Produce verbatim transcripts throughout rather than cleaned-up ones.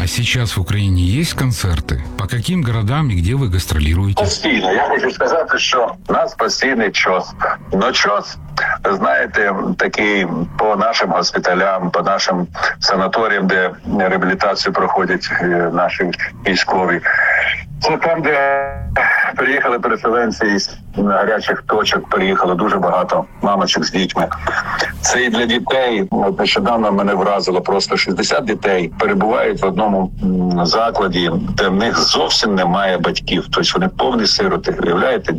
сейчас в Украине есть концерты? По каким городам и где вы гастролируете? Постійно. Я хочу сказати, що у нас постійний ЧОС. Но ЧОС, знаєте, такий по нашим госпіталям, по нашим санаторіям, де реабілітацію проходять наші військові. Це там, де приїхали переселенці із гарячих точок, приїхало дуже багато мамочок з дітьми. Це і для дітей. От нещодавно мене вразило, просто шістдесят дітей перебувають в одному закладі, де в них зовсім немає батьків. Тобто вони повні сироти, уявляєте?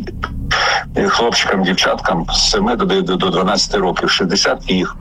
І хлопчикам, дівчаткам з семи до дванадцяти років, шістдесят їх.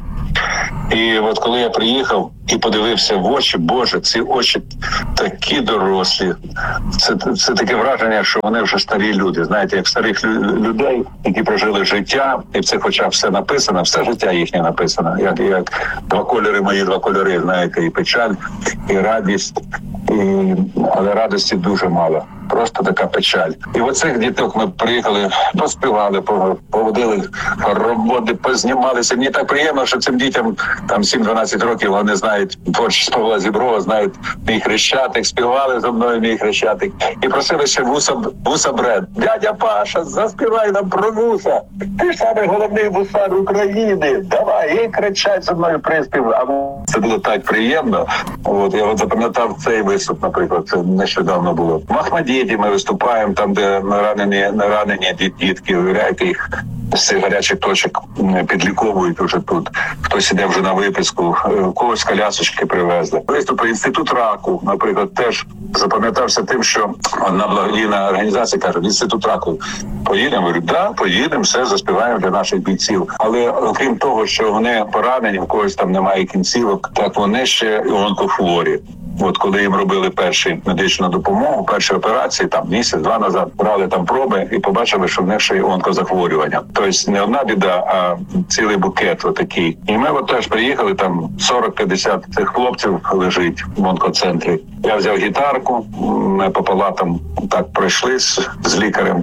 І от коли я приїхав і подивився в очі, Боже, ці очі такі дорослі. Це, це таке враження, що вони вже старі люди. Знаєте, як старих людей, які прожили життя, і в цих очах все написано, все життя їхнє написано. Як, як два кольори мої, два кольори, знаєте, і печаль, і радість, і... але радості дуже мало. Просто така печаль. І оцих діток ми приїхали, поспівали, поводили роботи, познімалися. Мені так приємно, що цим дітям там сім-дванадцять років, вони знають творчість Павла Зіброва, знають мій Хрещатик, співали зі мною мій Хрещатик. І просили ще вуса, вуса Бред. Дядя Паша, заспівай нам про вуса. Ти ж самий головний вусар України. Давай, і кричать зі мною приспів. А це було так приємно. От, я от запам'ятав цей виступ, наприклад, це нещодавно було. В Ахмадіті ми виступаємо, там, де наранені, наранені дітки, уявляєте, їх з цих гарячих точок підліковують уже тут. Хтось іде вже на виписку, когось колясочки привезли. Виступи Інститут раку, наприклад, теж запам'ятався тим, що одна благодійна організація каже, Інститут раку, поїдемо? Говорю, да, поїдемо, все, заспіваємо для наших бійців. Але окрім того, що вони поранені, у когось там немає кінцівок, так вони ще і онкохворі. От коли їм робили першу медичну допомогу, перші операції, там місяць-два назад брали там проби і побачили, що в них ще й онкозахворювання. Тобто не одна біда, а цілий букет отакий. І ми от теж приїхали, там сорок-п'ятдесят цих хлопців лежить в онкоцентрі. Я взяв гітарку, ми по палатам так пройшли з, з лікарем.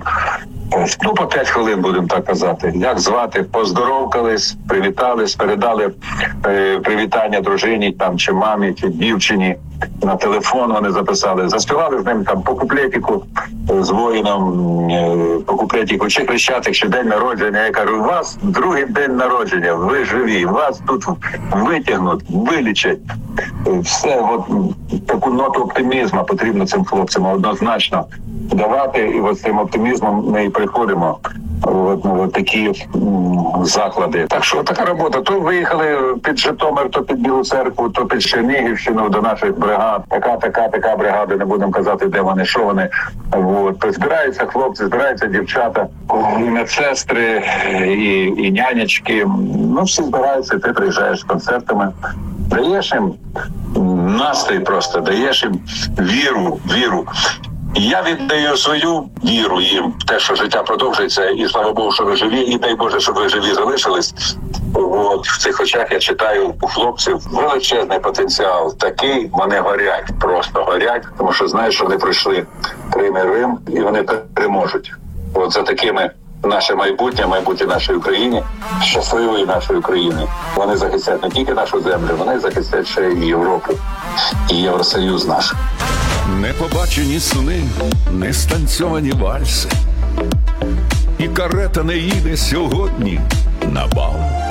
Ну, по п'ять хвилин, будемо так казати. Як звати? Поздоровкались, привітались, передали е, привітання дружині там, чи мамі, чи дівчині. На телефон вони записали. Заспівали з ним там по куплетику з воїном, е, по куплетику, чи Хрещатик, чи день народження. Я кажу, у вас другий день народження, ви живі, вас тут витягнуть, вилічать. Все, от таку ноту оптимізму потрібно цим хлопцям однозначно давати, і от з цим оптимізмом ми і приходимо в ну, такі м, заклади. Так що така робота. То виїхали під Житомир, то під Білу Церкву, то під Чернігівщину до наших бригад. Така, така, така бригада, не будемо казати, де вони, що вони. От. То збираються хлопці, збираються дівчата, і медсестри, і, і нянечки. Ну, всі збираються, ти приїжджаєш з концертами. Даєш їм настрій просто, даєш їм віру, віру. Я віддаю свою віру їм в те, що життя продовжується, і слава Богу, що ви живі, і дай Боже, щоб ви живі залишились. От в цих очах я читаю у хлопців величезний потенціал. Такий, вони горять, просто горять, тому що знають, що вони пройшли Крим і Рим, і вони переможуть. От за такими наше майбутнє, майбутнє нашої України, щасливої нашої України. Вони захистять не тільки нашу землю, вони захистять ще і Європу, і Євросоюз наш. Не побачені сни, не станцьовані вальси, і карета не їде сьогодні на бал.